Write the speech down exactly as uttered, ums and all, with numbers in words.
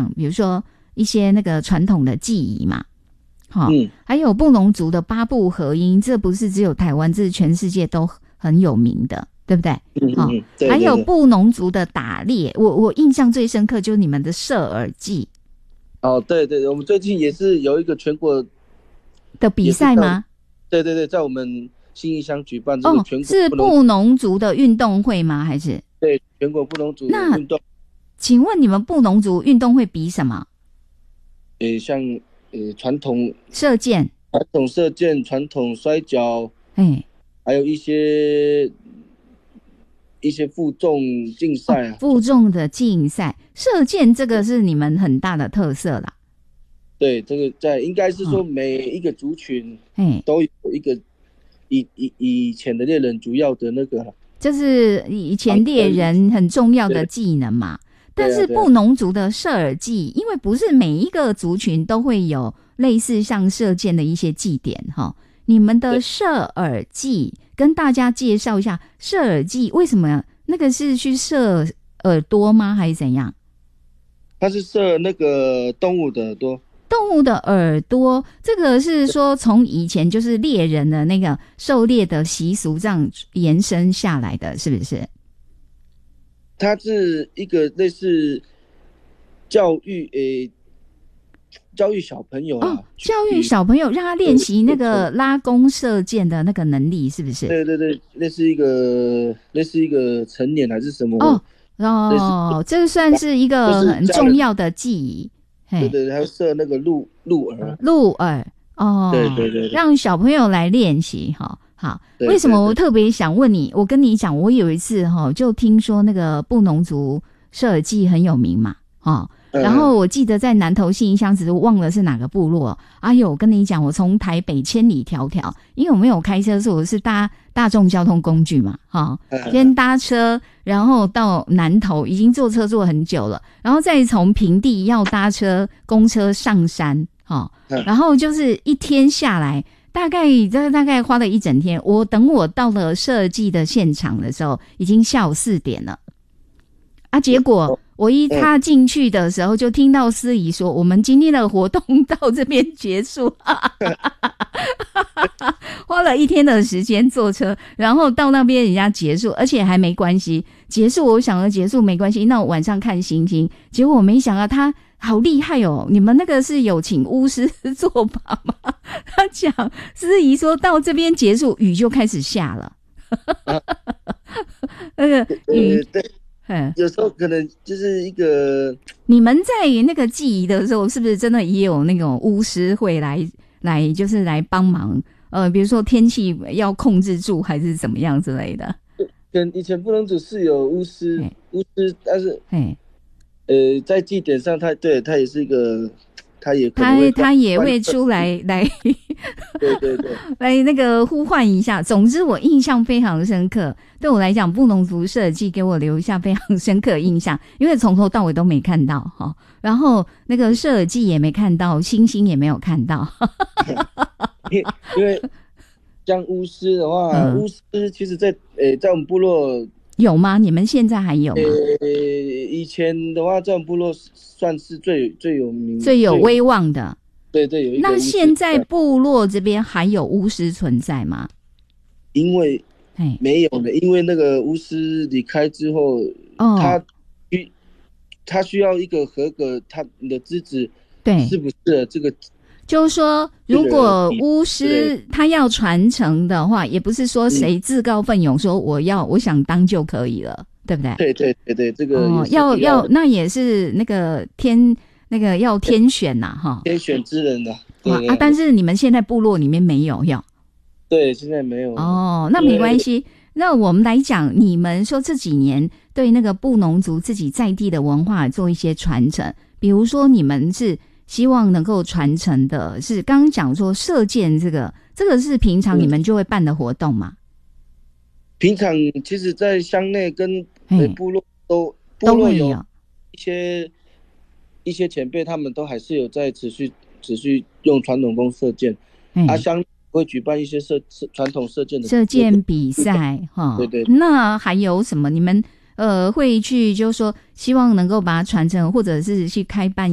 像比如说一些那个传统的技艺嘛，好、 嗯， 还有布农族的八部合音，这不是只有台湾，这是全世界都很有名的，对不对？ 嗯嗯，对对对， 还有布农族的打猎，我我印象最深刻就是你们的射耳祭。 哦，对对，我们最近也是有一个全国的比赛吗？ 对对对，在我们信义乡举办这个全国、 哦、是布农族的运动会吗？还是对全国布农族的运动？ 请问你们布农族运动会比什么？ 呃，像呃传统射箭、 传统射箭、传统摔跤， 哎， 还有一些一些负重竞赛啊， 哦、负重的竞赛，射箭这个是你们很大的特色啦。 对，这个在应该是说每一个族群都有一个以以以前的猎人主要的那个， 就是以前猎人很重要的技能嘛。但是布农族的射耳祭，因为不是每一个族群都会有类似像射箭的一些祭典哈。你们的射耳祭跟大家介绍一下，射耳祭为什么那个是去射耳朵吗？还是怎样？ 它是射那个动物的耳朵。 动物的耳朵，这个是说从以前就是猎人的那个狩猎的习俗这样延伸下来的，是不是？ 它是一个类似教育，诶、欸，教育小朋友啊、哦， 教育小朋友让他练习那个拉弓射箭的那个能力，是不是？ 对对对，类似一个类似一个成年还是什么？ 哦哦，这算是一个很重要的技艺。 对对，还有射那个鹿鹿耳， 鹿耳哦， 对对 对, 对， 让小朋友来练习哈。好，为什么我特别想问你？我跟你讲，我有一次哈，就听说那个布农族射耳祭很有名嘛，哦，然后我记得在南投信义乡，只是忘了是哪个部落。哎呦，我跟你讲，我从台北千里迢迢，因为我没有开车，所以我是搭大众交通工具嘛，哈、哦，先搭车，然后到南投，已经坐车坐很久了，然后再从平地要搭车公车上山，哈、哦，然后就是一天下来。大概这大概花了一整天，我等我到了射祭的现场的时候，已经下午四点了啊！结果我一踏进去的时候，就听到司仪说：“我们今天的活动到这边结束。”花了一天的时间坐车，然后到那边人家结束，而且还没关系。结束我想要结束没关系，那我晚上看星星。结果我没想到他好厉害哦！你们那个是有请巫师做法吗？他讲司仪说到这边结束，雨就开始下了。那个雨， 对，对，有时候可能就是一个。 你们在那个祭仪的时候，是不是真的也有那种巫师会来来，就是来帮忙？呃，比如说天气要控制住，还是怎么样之类的？ 跟以前布农族是有巫师，巫师，但是，呃，在祭典上他，他对他也是一个。他也他他也会出来来， 对对对， 来那个呼唤一下。总之我印象非常深刻，对我来讲，布农族射祭给我留下非常深刻的印象，因为从头到尾都没看到哈，然后那个射耳祭也没看到，星星也没有看到。 因为像巫师的话，嗯、巫师其实在呃在我们部落。 有吗？你们现在还有吗？ 呃，以前的话，这种部落算是最最有名、 最有威望的。 对对，有一个。 那现在部落这边还有巫师存在吗？ 因为没有了，因为那个巫师离开之后，哦、他需他需要一个合格，他你的资质对是不是这个？ 就是说，如果巫师他要传承的话，也不是说谁自告奋勇说我要我想当就可以了，对不对？ 对对对对，这个哦，要要那也是那个天那个要天选呐、啊，哈， 天选之人呐、啊。 对啊，但是你们现在部落里面没有要。 对，现在没有。 哦，那没关系。那我们来讲，你们说这几年对那个布农族自己在地的文化做一些传承，比如说你们是。希望能够传承的是刚刚讲说射箭这个，这个是平常你们就会办的活动吗？ 平常其实，在乡内跟部落都部落有一些一些前辈，他们都还是有在持续持续用传统弓射箭，啊，乡会举办一些射传统射箭的射箭比赛哈。 对对。 那还有什么？你们呃会去就是说希望能够把它传承，或者是去开办